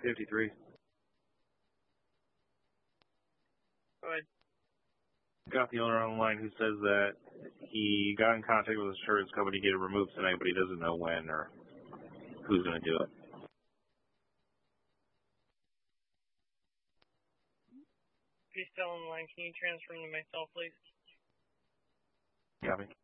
53. Go ahead. Got the owner on the line who says that he got in contact with his insurance company to get it removed tonight, but he doesn't know when or who's going to do it. If he's still on the line, can you transfer him to myself, please? Copy.